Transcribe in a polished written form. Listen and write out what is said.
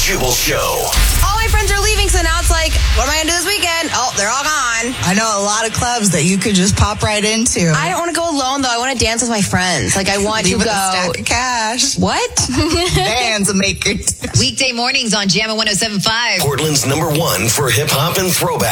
Jubal Show. All my friends are leaving, so now it's like, what am I going to do this weekend? Oh, they're all gone. I know a lot of clubs that you could just pop right into. I don't want to go alone, though. I want to dance with my friends. Like, I want to Leave with go. a stack of cash. What? Bands a maker. Weekday mornings on Jammin' 107.5. Portland's #1 for hip hop and throwback.